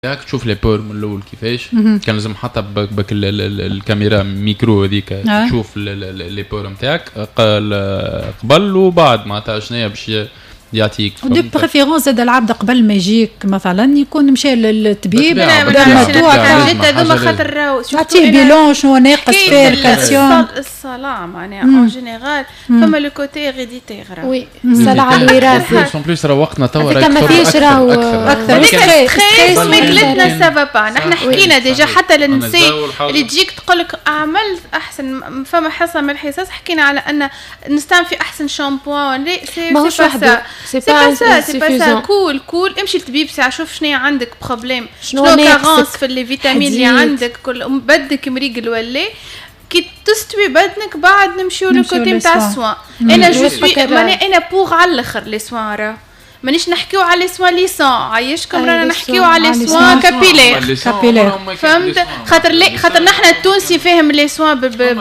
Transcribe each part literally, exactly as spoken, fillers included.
ياك تشوف لي بور من الاول كيفاش كان لازم حتى بك الكاميرا ميكرو هذيك تشوف لي بور نتاعك قبل وبعد معناتها شنو باش يعطيك ودي بريفيرونس زاد العبد قبل ما يجيك مثلا يكون مشى للطبيب هذوما خاطر يعطيه بيلون شنو ناقص فيه الكالسيوم الصلاه معناها اون جينيرال فما لو كوتي هيريديتير وي الصلاه على الوراثه سون بليس راه وقتنا توا راك ما فيش راهو اكثر ستريس ماكلتنا سافا با نحن حكينا ديجا حتى للنساء اللي تجيك تقول لك عملت احسن فما حصه من الحصص حكينا على ان نستعمل في احسن شامبوان سي ماهوش وحده سي با سا سي با سا كول كول امشي للطبيب ساعه شوف شنو عندك بروبليم شنو كارونس في لي فيتامين اللي عندك كل بدك مريقل ولا كي تستوي بدنك بعد نمشيو للكوتي نتاع السوان انا جو سوي انا بوغ على الاخر لي سوان راه مانيش نحكيو على لي سوان ليسون عايشكم رانا نحكيو على لي سوان كابيلير كابيلير فهمت خاطر لي خاطر نحن التونسي فاهم لي سوان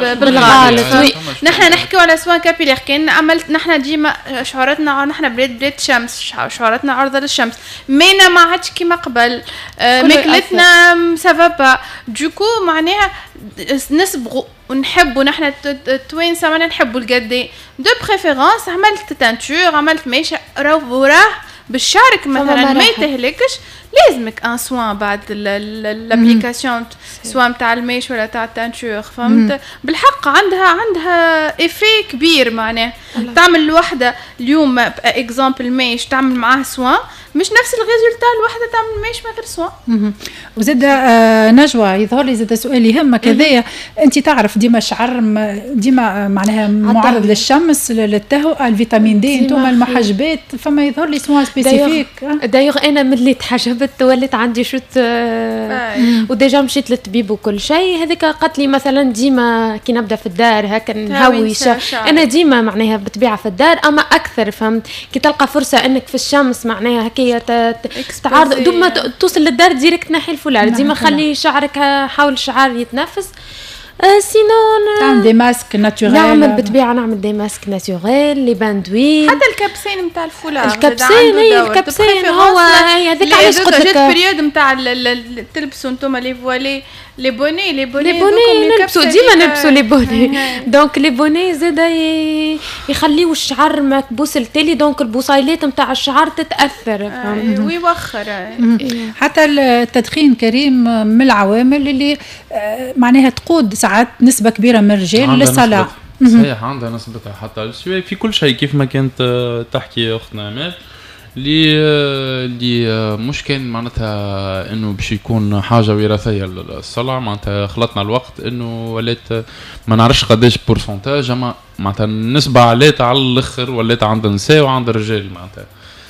بالغالب نحن نحكيو على سوان كابيلير كان عملت نحن ديما شعورتنا نحن بلاد بلاد شمس شعورتنا عرضه للشمس مينا ما عادش كيما قبل ماكلتنا سافا با دوكو معناها نسبغوا ونحبوا نحن التوانسه ما نحبوا القدي دو بريفيرونس عملت تانتور عملت ماشي راه راه بالشارك مثلا ما يتهلكش لازمك ان سوان بعد الابليكاسيون سواء نتاع الميش ولا تاع التانتور فهمت بالحق عندها عندها ايفي كبير معناه تعمل الوحده اليوم اكزامبل ميش تعمل معاه سوان مش نفس الريزولتا الوحده تعمل ميش من غير سوان وزاد آه نجوى يظهر لي زاد سؤال يهمك هذايا انت تعرف ديما شعر ديما معناها معرض للشمس للتهوء الفيتامين دي انتم المحجبات فما يظهر لي سوان سبيسيفيك دايوغ انا ملي تحجبت وليت عندي شوت آه وديجا مشيت للطبيب وكل شيء هذيك قالت لي مثلا ديما كي نبدا في الدار هكا نهوي انا ديما معناها بطبيعه في الدار اما اكثر فهمت كي تلقى فرصه انك في الشمس معناها هكا تعارض دوما توصل للدار ديريكت تنحي الفولار ديما خلي شعرك حاول الشعر يتنفس آه سينون تعمل دي ماسك ناتوريل نعمل بالطبيعه نعمل دي ماسك ناتوريل لي باندوي حتى الكابسين نتاع الفولار الكابسين هي الكابسين هو هذاك علاش قلت لك البريود نتاع تلبسوا انتم لي فوالي لي بوني لي بوني لي بوني نلبسوا ديما نلبسوا لي بوني دونك لي بوني زادا يخليوا الشعر مكبوس التالي دونك البصيلات نتاع الشعر تتاثر ويوخر حتى التدخين كريم من العوامل اللي معناها تقود ساعات نسبه كبيره من الرجال للصلاه صحيح عندها نسبتها حتى السواك في كل شيء كيف ما كانت تحكي اختنا امال اللي اللي مش كان معناتها انه باش يكون حاجه وراثيه للصلع معناتها خلطنا الوقت انه ولات ما نعرفش قداش بورسنتاج اما معناتها النسبه علات على الاخر ولات عند النساء وعند الرجال معناتها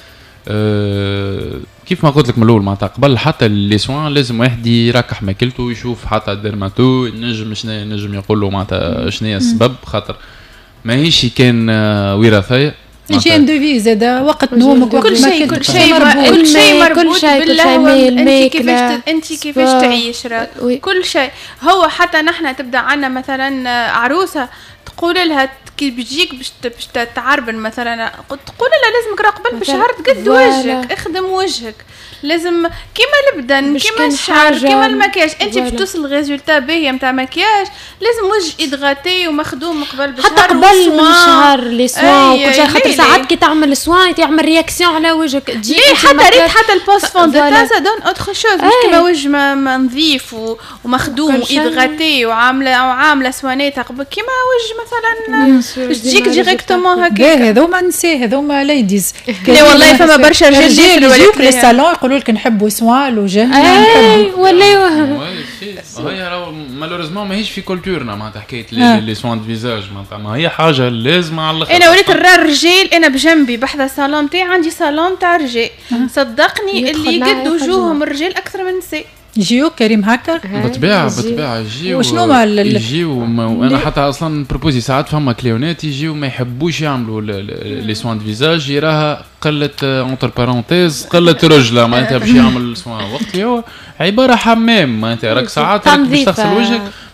أه كيف ما قلت لك من الاول معناتها قبل حتى لي سوان لازم واحد يركح ماكلته ويشوف حتى الديرماتو نجم شنو نجم يقول له معناتها شنو هي السبب خاطر ماهيش كان وراثيه جين دو في زاد وقت نومك كل شيء كل شيء كل شيء مربوط بالله انت كيفاش انت كيفاش تعيش كل شيء هو حتى نحن تبدا عنا مثلا عروسه تقول لها كي بيجيك باش باش تعربن مثلا تقول لها لازمك قبل بشهر تقد وجهك اخدم وجهك لازم كيما البدن كيما الشعر كيما المكياج انت باش توصل ريزولتا باهيه نتاع مكياج لازم وجه ادغاتي ومخدوم قبل بشهر حتى قبل من شهر لي سوان وكل شيء خاطر ساعات كي تعمل سوان تعمل رياكسيون على وجهك تجي حتى ريت حتى البوست فون دو تازا دون اوتر شوز مش كيما وجه ما نظيف ومخدوم وادغاتي وعامله وعامله سوانيتها قبل كيما وجه مثلا تجيك ديريكتومون هكا هذوما نساء هذوما ليديز لا والله فما برشا رجال يجيوك لي صالون يقولوا لك نحبوا سوان وجهنا اي ولا هي راهو مالوريزمون ماهيش في كولتورنا معناتها حكايه لي سوان دو فيزاج معناتها ما هي حاجه لازم على الاخر انا وليت نرى الرجال انا بجنبي بحذا صالون تاعي عندي صالون تاع رجال صدقني اللي يقد وجوههم الرجال اكثر من النساء يجيو كريم هكا بالطبيعه بالطبيعه يجيو وشنو ما يجيو وانا حتى اصلا بروبوزي ساعات فما كليونات يجيو ما يحبوش يعملوا لي سوان دو فيزاج يراها قله اونتر بارونتيز قله رجله معناتها باش يعمل سوان وقت هو عباره حمام معناتها راك ساعات باش تغسل وجهك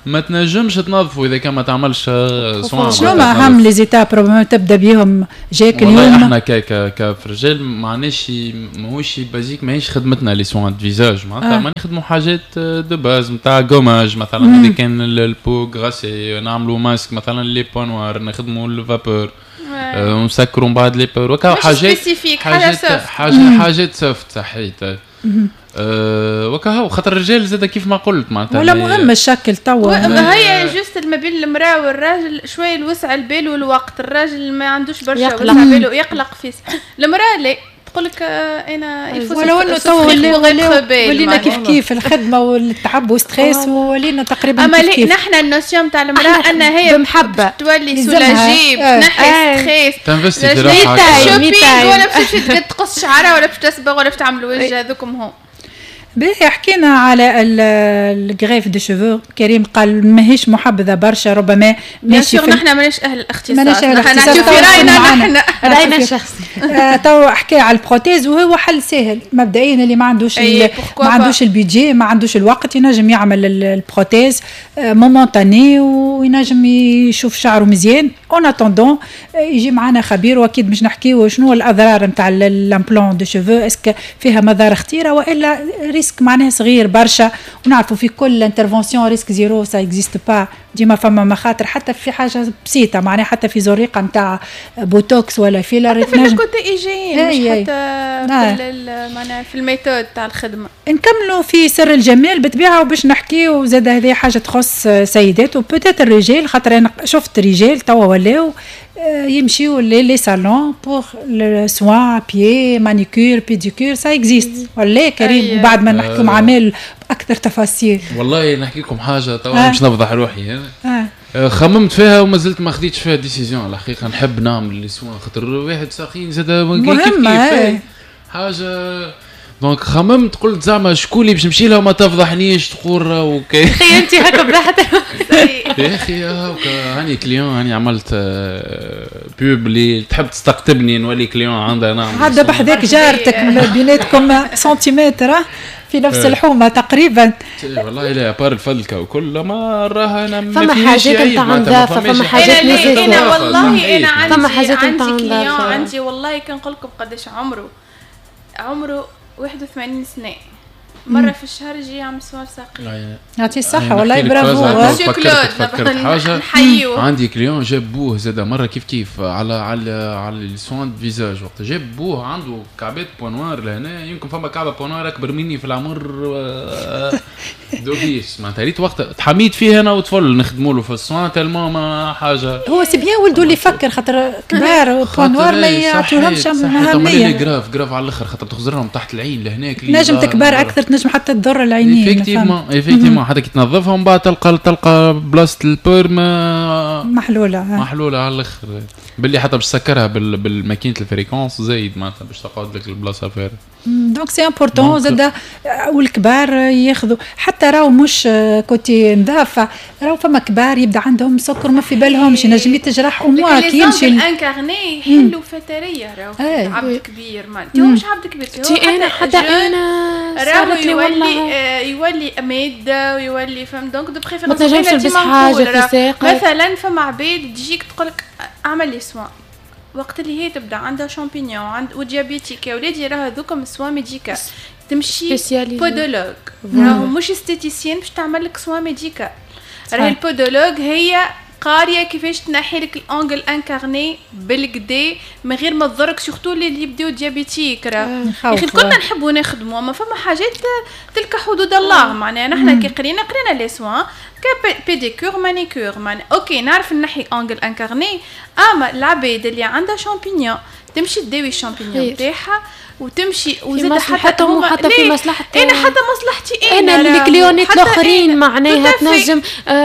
ما تنجمش تنظفوا اذا كان ما تعملش سوان. شنو ما اهم لي زيتاب ربما تبدا بيهم جاك اليوم؟ والله احنا ك ك كفرجال معناش ماهوش بازيك ماهيش خدمتنا لي سوان دو فيزاج معناتها ما نخدموا حاجات دو باز نتاع غوماج مثلا اذا كان البو غاسي نعملوا ماسك مثلا لي بونوار نخدموا الفابور ونسكروا من بعد لي بور وكا حاجات حاجات حاجات حاجات سوفت صحيت أه وكا خاطر الرجال زاد كيف ما قلت معناتها ولا مهم الشكل توا هي جوست ما بين المراه والراجل شويه الوسع البال والوقت. الراجل ما عندوش برشا وسع بال ويقلق في المراه لا تقول لك انا ولو انه توا ولينا كيف كيف الخدمه والتعب وستريس ولينا تقريبا اما لي نحن النوسيون تاع المراه ان هي بمحبه تولي سولاجي تنحي ستريس تنفستي في راحه شوبينغ ولا باش تقص شعرها ولا باش تصبغ ولا باش تعمل وجه هذوكم هم. باهي حكينا على الغريف دو شوفو. كريم قال ماهيش محبذه برشا ربما ماشي في نحن ماناش اهل الاختصاص ماناش اهل الاختصاص في راينا نحن راينا الشخصي. تو حكى على البروتيز وهو حل سهل مبدئيا اللي ما عندوش ما عندوش البيدجي ما عندوش الوقت ينجم يعمل البروتيز مومونتاني وينجم يشوف شعره مزيان اون اتوندون يجي معنا خبير واكيد باش نحكيو شنو الاضرار نتاع الامبلون دو شوفو اسكو فيها مضار خطيره والا ريسك معناها صغير برشا. ونعرفوا في كل انترفونسيون ريسك زيرو سا اكزيست با ديما فما مخاطر حتى في حاجه بسيطه معناها حتى في زريقه نتاع بوتوكس ولا فيلر حتى في الكوتي ايجين مش حتى في معناها في الميثود تاع الخدمه. نكملوا في سر الجمال بالطبيعه وباش نحكيو زاد هذه حاجه تخص سيدات وبوتيت الرجال خاطر انا شفت رجال توا ولاو يمشيو لي صالون بور لو سوان بيي مانيكير بيديكير سا اكزيست ولا كريم. وبعد ما نحكيو مع مال باكثر تفاصيل والله نحكي لكم حاجه توا مش نفضح روحي انا آه. خممت فيها وما زلت ما خديتش فيها ديسيزيون على الحقيقه. نحب نعمل لي سوان خاطر واحد ساقين زاد مهم حاجه دونك خممت قلت زعما شكون اللي باش نمشي لها وما تفضحنيش تقول اوكي اخي انت هكا براحتك يا اخي هاكا هاني كليون هاني عملت بوب اللي تحب تستقطبني نولي كليون عندها نعم هذا بحذاك جارتك بيناتكم سنتيمتر في نفس الحومه تقريبا. والله لا بار الفلكه وكل ما راها انا ما فما حاجات نتاع نظافه فما حاجات نظافه انا والله انا عندي فما حاجات نتاع نظافه عندي والله كنقول لكم قداش عمره عمره واحد وثمانين سنه مرة في الشهر يجي يعمل سوار ساقي. يعطيه الصحة والله برافو. فكرت حاجة عندي كليون جاب بوه زاد مرة كيف كيف على على على السوان دو فيزاج وقت جاب بوه عنده كعبات بونوار لهنا يمكن فما كعبة بونوار أكبر مني في العمر دوفيس معناتها ريت وقت تحميت فيه أنا وطفل نخدموا له في السوان تلمو ما حاجة. هو سي بيان ولده اللي يفكر خاطر كبار بونوار ما يعطيوهمش مهمية. جراف جراف على الآخر خاطر تخزرهم تحت العين لهناك. نجم تكبر أكثر تنجم حتى تضر العينين. ايفيكتيفمون ايفيكتيفمون حتى كي تنظفهم بعد تلقى تلقى بلاصه البيرم محلوله محلوله على الاخر باللي حتى باش تسكرها بالماكينه الفريكونس زايد معناتها باش تقعد لك البلاصه فارغه. دونك سي امبورطون زاد والكبار ياخذوا حتى راهو مش كوتي نظافه راهو فما كبار يبدا عندهم سكر ما في بالهمش ينجم يتجرح وموا كي يمشي الانكارني يحلوا فتريه راهو عبد كبير مالتي هو مش عبد كبير انا حتى انا راهو يولي يولي ماده ويولي فهم دونك دو بريفيرونس ما تنجمش تلبس حاجه في ساقك. مثلا فما عباد تجيك تقولك اعمل لي سوان وقت اللي هي تبدا عندها شامبينيون عند وديابيتيك يا ولادي راه هذوكم سوا ميديكال تمشي بودولوج راهو مش استيتيسيان باش تعمل لك سوا ميديكال. راهي البودولوج هي قاريه كيفاش تنحي لك الانجل انكارني بالكدي من غير ما تضرك سورتو اللي يبداو ديابيتيك راه يا اخي كنا نحبوا نخدموا ما فما حاجات تلك حدود الله معناها نحن كي قرينا قرينا لي سوان كبيديكور مانيكور معناها اوكي نعرف نحي انجل انكارني اما العباد اللي عندها شامبينيون تمشي تداوي الشامبينيون تاعها وتمشي وزاد حتى هما حتى في مصلحتي انا حتى مصلحتي انا انا الكليونات الاخرين معناها تنجم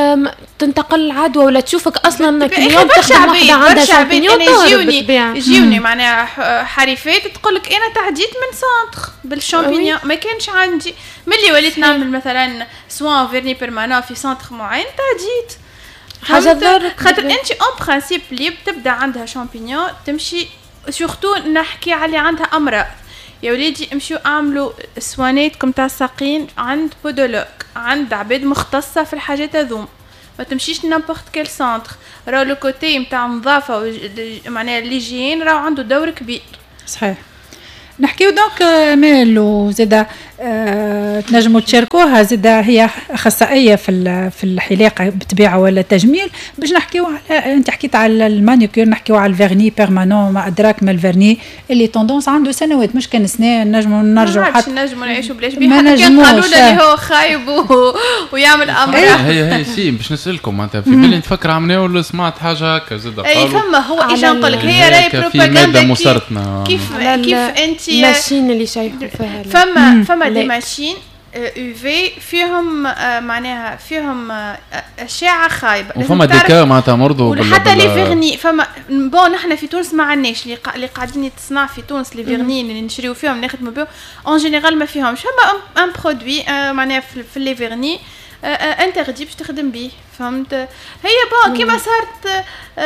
تنتقل عدوى ولا تشوفك اصلا كليون تخدم وحده عندها شامبينيون يجيوني يجيوني معناها حريفات تقول لك انا تعديت من سونتر بالشامبينيون ما كانش عندي ملي وليت نعمل مثلا سوان فيرني بيرمانون في سونتر معين تعديت حاجه ضرك خاطر انت اون برانسيب اللي تبدا عندها شامبينيون تمشي سورتو نحكي على عندها امراض يا وليدي امشيو اعملوا سواناتكم تاع الساقين عند بودولوج عند عباد مختصه في الحاجات هذوم ما تمشيش نامبورت كيل سنتر. راهو لو كوتي نتاع النظافه معناها ليجين راهو عنده دور كبير. صحيح. نحكيو دونك مال وزاده أه تنجموا تشاركوها زاده هي اخصائيه في في الحلاقه بطبيعه ولا تجميل باش نحكيو على انت حكيت على المانيكير نحكيو على الفيرني بيرمانون ما ادراك من الفيرني اللي توندونس عنده سنوات مش كان سنه نجموا نرجعوا حتى نجموا نعيشوا بلاش بيه حتى كان قالوا لي هو خايب و... ويعمل امر هي هي سي باش نسالكم معناتها في بالي نتفكر عملناه ولا سمعت حاجه هكا زاد قالوا اي فما هو اجى نقول لك هي راهي بروباغندا كيف كيف انت الماشين اللي شايفوا فيها فما فما دي ماشين يو في فيهم معناها فيهم اشعه خايبه وفما ديكا معناتها مرضوا حتى لي فيرني فما بون نحن في تونس ما عندناش اللي اللي قاعدين يتصنع في تونس لي فيرني اللي نشريو فيهم نخدموا بهم اون جينيرال ما فيهمش فما ان برودوي معناها في لي فيرني انتردي باش تخدم بيه فهمت هي بون كيما صارت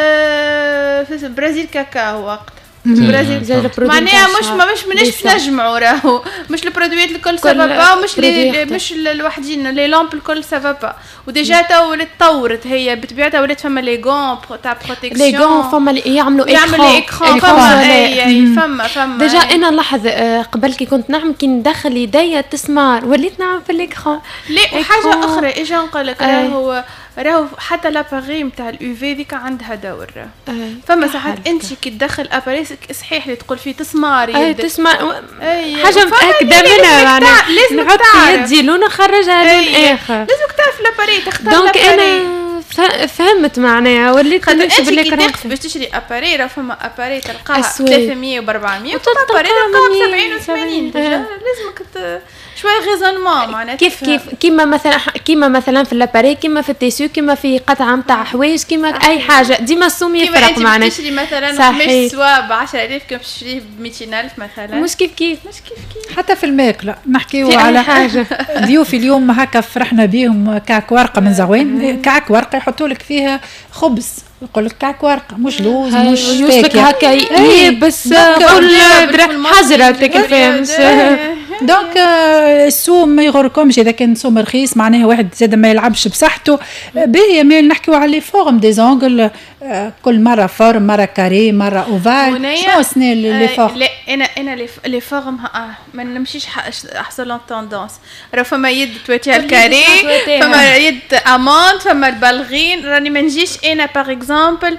في البرازيل كاكاو وقت البرازيل معناها مش ما مش منش نجمعوا راهو مش البرودويات الكل سافا مش لي مش الوحدين لي لامب الكل سافا وديجا تو ولات تطورت هي بطبيعتها ولات فما لي غون تاع بروتيكسيون لي غون فما اللي يعملوا يعملوا اكران فما اي فما فما ديجا انا نلاحظ قبل كي كنت نعمل كي ندخل يديا تسمار وليت نعمل في الاكران لا وحاجه اخرى اجا نقول لك راهو راهو حتى لاباري نتاع اليو في ذيك عندها دور فما ساعات انت كي تدخل اباري صحيح اللي تقول فيه تسمار اي تسمار حاجه متاكده منها يعني لازم نحط يدي لون نخرجها لون اخر لازم تعرف لاباري تختار دونك انا فهمت معناها وليت نمشي بالكرا باش تشري اباري راه فما اباري تلقاها ثلاثمية و أربعمية واباري تلقاها سبعين و ثمانين لازمك شويه غيزونمون معناتها كيف كيف كيما مثلا كيما مثلا في لاباري كيما في التيسيو كيما في قطعه نتاع حوايج كيما اي حاجه ديما السوم يفرق معناتها تشري مثلا قماش سوا ب عشرة آلاف كيف تشريه ب مئتين ألف مثلا مش كيف كيف مش كيف كيف حتى في الماكله نحكيو على حاجه ضيوفي اليوم هكا فرحنا بيهم كعك ورقه من زغوين كعك ورقه يحطوا لك فيها خبز يقول لك كعك ورقه مش لوز مش يوصلك هكا يبس كل حجره تكفي دونك السوم ما يغركمش اذا كان سوم رخيص معناها واحد زاد ما يلعبش بصحته باهي مال نحكيو على لي فورم دي زونغل كل مره فورم مره كاري مره اوفال شنو سنه لي فورم لا انا انا لي فورم ما نمشيش احسن لون توندونس راه فما يد تواتيها الكاري فما يد اموند فما البالغين راني ما نجيش انا باغ اكزومبل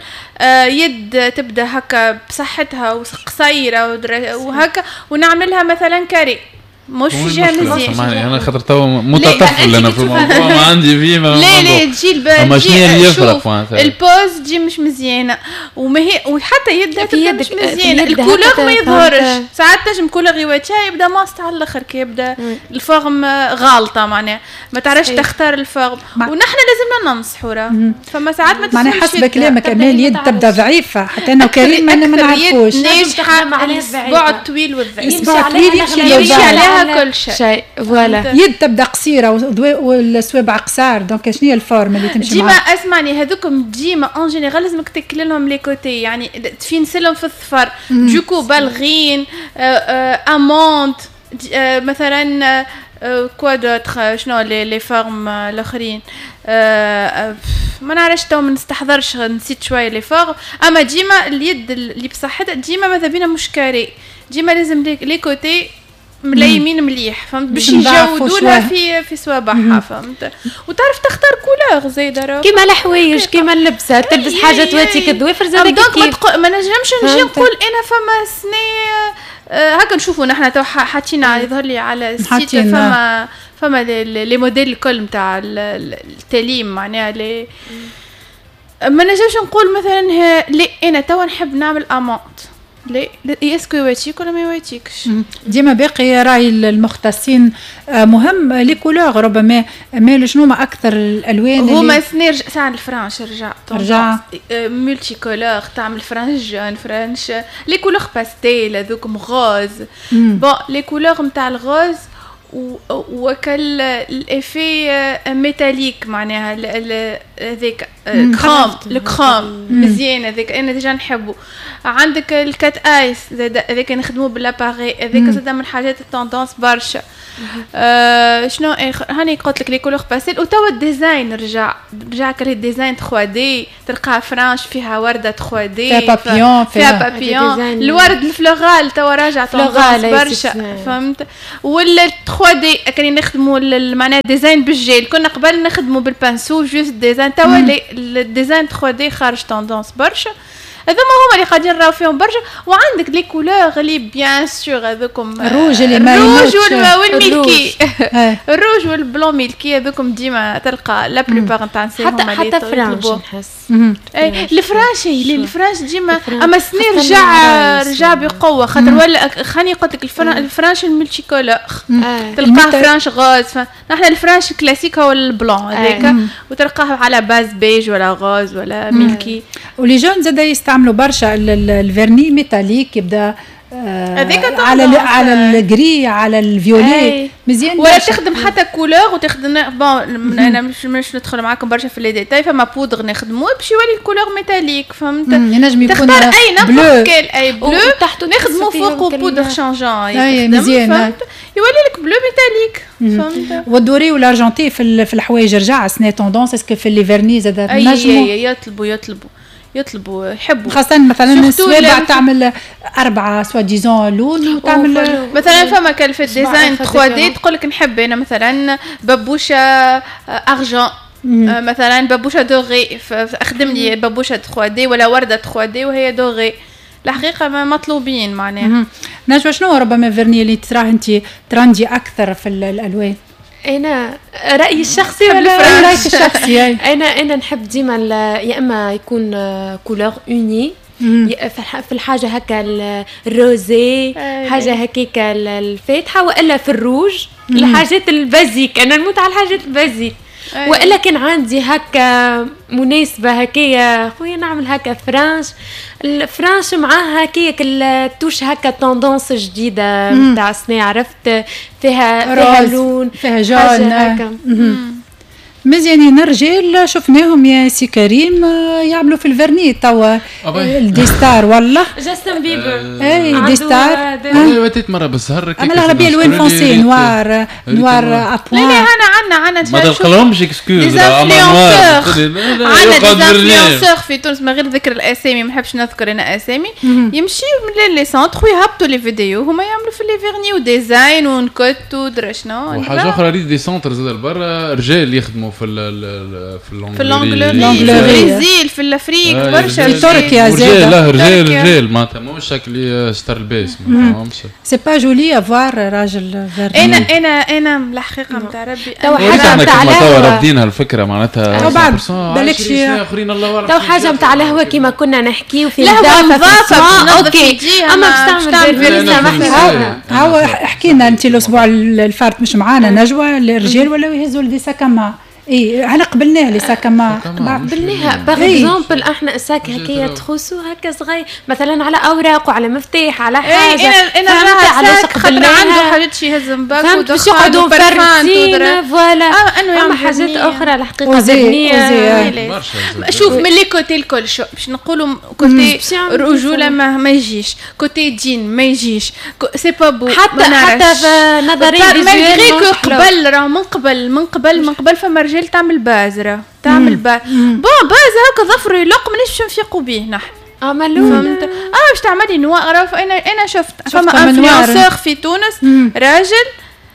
يد تبدا هكا بصحتها وقصيره وهكا ونعملها مثلا كاري مش جا مزيان انا خاطر تو متطفل انا في الموضوع ما عندي فيه ما لا لا تجي اما شنو اللي يفرق البوز تجي مش مزيانه وما هي وحتى يدها تبدا مش مزيانه الكولور ما يظهرش ساعات تنجم كولور يواتشها يبدا ماست على الاخر كي يبدا الفورم غالطه معناها ما تعرفش تختار الفورم ونحن لازمنا ننصحوا راه فما ساعات ما معناها حسب كلامك امال اليد تبدا ضعيفه حتى انا وكريم ما نعرفوش ناجحه الاسبوع الطويل والضعيف الاسبوع الطويل يمشي عليها كل شيء فوالا يد تبدا قصيره والسوابع قصار دونك شنو هي الفورم اللي تمشي ديما اسمعني هذوكم ديما اون جينيرال لازمك تكل لهم لي كوتي يعني تفينسلهم في الظفر دوكو بالغين اموند مثلا كوا دوتر شنو لي لي فورم الاخرين ما نعرفش تو ما نستحضرش نسيت شويه لي فورم اما ديما اليد اللي بصحتها ديما ماذا بينا مش كاري ديما لازم لي كوتي ملايمين مليح فهمت باش يجودوا لها في في صوابعها فهمت وتعرف تختار كولور زايده راه كيما الحوايج كيما اللبسه تلبس حاجه تواتيك الضوافر زاد كيف ما نجمش نجي نقول انا فما سنه هكا نشوفوا نحن تو حاطين يظهر لي على السيت فما فما لي موديل الكل نتاع التليم معناها لي ما نجمش نقول مثلا لا انا تو نحب نعمل امونت ليه اسكو يواتيك ولا ما يواتيكش ديما باقي راي المختصين مهم لي كولور ربما مال شنو ما اكثر الالوان هما سنير ساعه الفرنش رجع رجع ملتي كولور تعمل فرنش جون فرنش لي كولور باستيل هذوك غوز بون لي كولور نتاع الغوز وكل الافي ميتاليك معناها هذاك كرام الكرام مزيان هذاك انا ديجا نحبه. عندك الكات ايس زاد هذاك نخدموه بالاباري هذاك زاد من الحاجات التوندونس برشا. آه شنو هاني قلت لك لي كولور باسيل وتوا الديزاين رجع رجع كلي ديزاين ثري دي تلقاها فرانش فيها ورده ثري دي فيها بابيون فيها بابيون الورد الفلورال توا راجع تونس برشا فهمت. ولا ثري دي كاني نخدموا معناها ديزاين بالجيل كنا قبل نخدموا بالبانسو جوست ديزاين توا الديزاين ثري دي خارج توندونس برشا. هذوما هما اللي قاعدين نراو فيهم برشا. وعندك لي كولور اللي بيان سور هذوكم الروج اللي ما الروج والميلكي الروج والبلون ميلكي هذوكم ديما تلقى لا بلوبار نتاع النساء حتى حتى فرانش نحس الفرانشي الفرانش ديما اما سنين رجع رجع بقوه خاطر ولا خاني قلت لك الفرانش الملتي كولور تلقاه فرانش غاز. نحن الفرانش الكلاسيك هو البلون هذاك وتلقاه على باز بيج ولا غاز ولا ميلكي. ولي جون زاد يستعملوا برشا الفيرني ميتاليك يبدا آه على على الجري على الفيولي مزيان ولا تخدم حتى كولور وتخدم بون انا مش مش ندخل معاكم برشا في لي ديتاي فما بودر نخدموه باش يولي الكولور ميتاليك فهمت. ينجم يكون تختار اي نفس كال اي بلو نخدموا فوقه بودر شانجون يخدم فهمت يولي لك بلو ميتاليك فهمت. والدوري والارجنتي في في الحوايج رجع سنه توندونس اسكو في لي فيرني زاد نجموا يطلبوا يطلبوا يطلبوا يحبوا خاصة مثلا السوابع تعمل أربعة سوا ديزون لون وتعمل مثلا فما كان في الديزاين ثري دي تقول لك نحب أنا مثلا ببوشة أرجون مثلا ببوشة دوغي أخدم لي ببوشة ثري دي ولا وردة ثري دي وهي دوغي الحقيقة ما مطلوبين معناها. نجوى شنو ربما فيرني اللي تراه أنت ترندي أكثر في الألوان؟ انا رايي الشخصي ولا رايك الشخصي؟ انا انا نحب ديما يا اما يكون كولور اوني في الحاجه هكا الروزي حاجه هكيك الفاتحه والا في الروج الحاجات البازيك. انا نموت على الحاجات البازيك والا كان عندي هكا مناسبه هكايا خويا نعمل هكا فرانش الفرانش معاها هكاك التوش هكا توندونس جديده نتاع سنه عرفت فيها فيها لون فيها جون هكا مزيانين الرجال شفناهم يا سي كريم يعملوا في الفرني توا الديستار والله جاستن بيبر اي ديستار واتيت مره بالسهر اما الاغلبيه الوان فونسي نوار نوار ابوان. لا لا انا عندنا عندنا ما تلقاهمش اكسكيوز عندنا ديزانفلونسور في تونس من غير ذكر الاسامي ما نحبش نذكر انا اسامي يمشيو من لي سونتر ويهبطوا لي فيديو هما يعملوا في لي فيرني وديزاين ونكوت ودرا شنو وحاجه اخرى ريت دي سونتر زاد برا رجال يخدموا في ال في اللونجلوري في البرازيل في الافريق برشا في تركيا زاد لا رجال رجال معناتها ماهوش شكل ستار البيس ما فهمش سي با جولي افوار راجل فيرني. انا انا انا الحقيقه نتاع ربي تو حاجه نتاع القهوه رافدينها الفكره معناتها بعد بالك شي اخرين الله اعلم تو حاجه نتاع القهوه كيما كنا نحكيو في النظافه اوكي اما باش تعمل سامحنا هاو حكينا انت الاسبوع الفارت مش معانا نجوى الرجال ولاو يهزوا لدي ساكما اي احنا قبلناه لي ساكما قبلناها باغ اكزومبل احنا الساك هكايا تخصو هكا صغير مثلا على اوراق وعلى مفتاح على حاجه انا انا على خاطر عنده حاجات شي يهز مباك باش يقعدوا مفرزين فوالا اما حاجات اخرى الحقيقه زبنيه. شوف من لي كوتي الكل شو باش نقولوا كوتي رجوله ما ما يجيش كوتي دين ما يجيش سي با بو حتى حتى في نظريه فيزيوال قبل راه من قبل من قبل من قبل فما تعمل بازرة تعمل با بون باز هكا ظفر يلق مانيش باش نفيقوا به نحن اه مالون فهمت اه باش تعملي نوار انا انا شفت فما انفلونسور في تونس راجل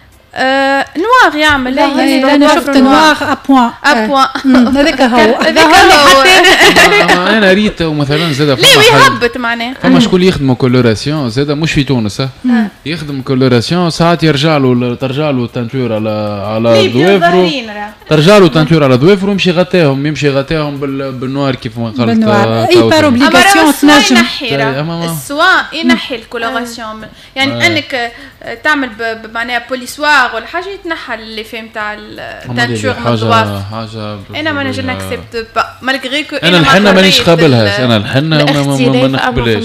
آه نوار يعمل لا انا شفت نوار ابوان ابوان هذاك هو هذاك هو انا ريت مثلا زاد لا ويهبط معناه فما شكون يخدموا كولوراسيون زاد مش في تونس يخدم كولوراسيون ساعات يرجع له ترجع له تانتور على على ضوافره ترجع له تانتور على ضوافره ويمشي يغطيهم يمشي يغطيهم بالنوار كيف ما قلت اي بار اوبليغاسيون تنجم السواء ينحي الكولوراسيون يعني انك تعمل بمعناها بوليسوار ولا حاجه يتنحى اللي فهم تاع التانتور من الضواف حاجه انا ما نجي نكسبت با مالغري كو انا الحنه مانيش قابلهاش انا الحنه ما نقبلهاش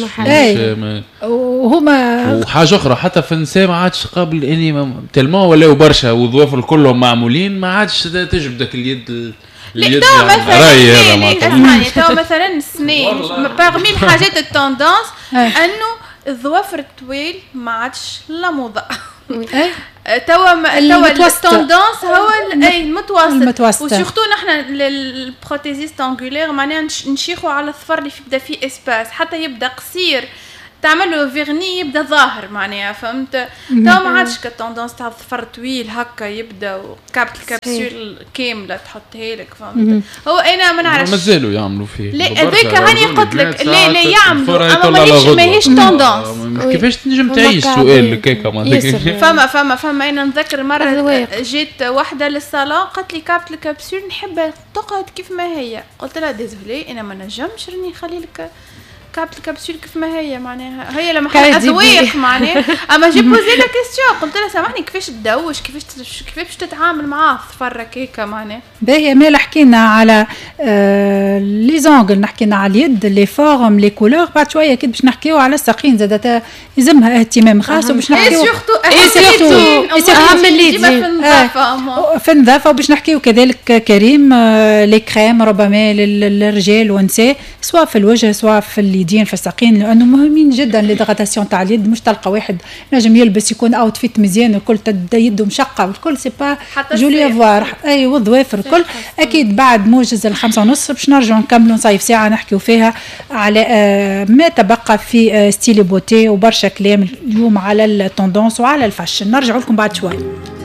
وهما وحاجه اخرى حتى في النساء ما عادش قابل اني تلمون ولاو برشا وظوافر كلهم معمولين ما عادش تجبد داك اليد لا تو مثلا اسمعني تو مثلا السنين باغمي الحاجات التوندونس انه الظوافر الطويل ما عادش لا موضه توا توا التوندونس هو اي المتوسط وسورتو نحن البروتيزيست انغولير معناها نشيخوا على الظفر اللي يبدا فيه اسباس حتى يبدا قصير تعملوا فيغني يبدا ظاهر معناها فهمت تو ما عادش كالتوندونس تاع الظفر طويل هكا يبدا وكابت الكبسول كامله تحطها لك فهمت هو انا ما نعرفش مازالوا يعملوا فيه لا هذاك هاني قلت لك لا لا يعملوا اما ماهيش ماهيش توندونس كيفاش تنجم تعيش سؤال كيكا فما فما فما انا نذكر مره جيت واحده للصالون قالت لي كابت الكبسول نحبها تقعد كيف ما هي قلت لها ديزولي انا ما نجمش راني نخلي لك كابت الكبسول كيف ما هي معناها هي لما حطت أذواق معناها أما جي بوزي لا كيستيون قلت لها سامحني كيفاش تدوش كيفاش كيفاش تتعامل معاه ظفر كيكه معناها باهي ما حكينا على آه لي زونغل نحكينا على اليد لي فورم لي كولور بعد شويه اكيد باش نحكيو على الساقين زادت يلزمها اهتمام خاص وباش نحكيو سورتو اهم اللي ديما في النظافه في النظافه وباش نحكيو كذلك كريم لي كريم ربما للرجال والنساء سواء في الوجه سواء في اليدين في الساقين لانه مهمين جدا ليدغاتاسيون تاع اليد مش تلقى واحد نجم يلبس يكون اوت فيت مزيان والكل يده مشقه والكل سي با جولي افوار اي والظوافر الكل اكيد بعد موجز الخمسة ونص باش نرجعوا نكملوا نصيف ساعه نحكيو فيها على ما تبقى في ستيلي بوتي وبرشا كلام اليوم على التوندونس وعلى الفاشن نرجعوا لكم بعد شوي.